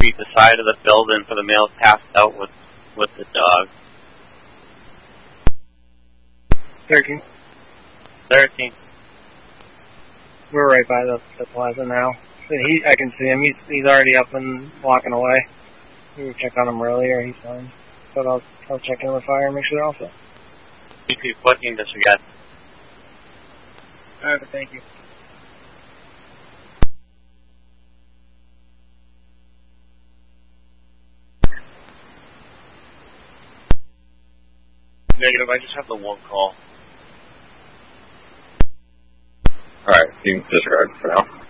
feet the side of the building for the male passed out with the dog. 13. 13. We're right by the plaza now. I can see him. He's already up and walking away. We checked on him earlier. He's fine. But I'll check in with fire and make sure they're all set. BP 14 disregard. All right, thank you. Negative, I just have the one call. Alright, you can disregard for now.